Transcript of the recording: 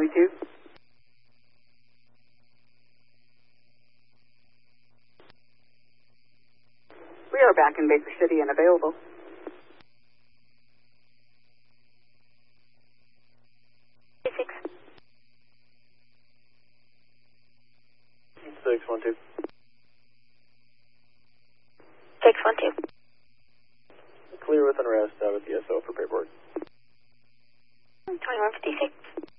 22. We are back in Baker City and available. 612. 612. Clear with an arrest out at the SO for paperwork. 2156.